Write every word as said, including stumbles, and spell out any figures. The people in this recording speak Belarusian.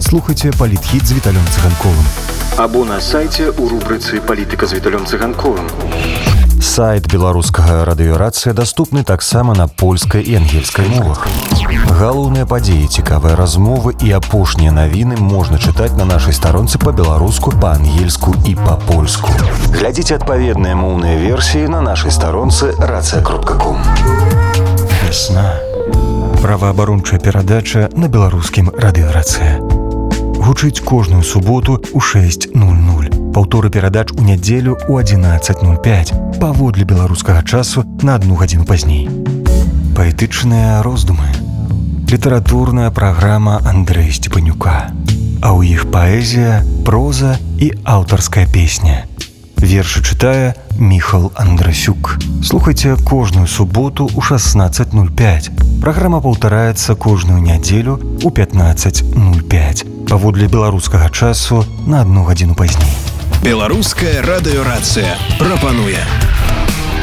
Слухайте «Политхит» з Віталём Цыганковым. Або на сайце ў рубрыцы «Палітыка з Віталём Цыганковым». Сайт беларускага радыёрацыя даступны таксама на польскай і ангельскай мовах. Галоўныя падзеі, цікавыя размовы і апошнія навіны можна чытаць на нашай старонцы па-беларуску, па-ангельску і па-польску. Глядзіце адпаведныя моўныя версіі на нашай старонцы рацыя кропка ком. Вясна. Праваабарончая перадача на беларускім радыёрацыя. Гучыць кожную суботу ў шэсць нуль нуль. Паўторы перадач у нядзелю ў адзінаццаць нуль пяць. Паводле беларускага часу на адну гадзіну пазней. Паэтычныя роздумы. Літаратурная праграма Андрэя Сцепанюка. А ў іх паэзія, проза і аўтарская песня. Вершы чытае Міхал Андрасюк. Слухайце кожную суботу ў шаснаццаць нуль пяць. Праграма паўтараецца кожную нядзелю ў пятнаццаць нуль пяць. Паводле беларускага часу на адну гадзіну пазней. Беларуская радыёрацыя прапануе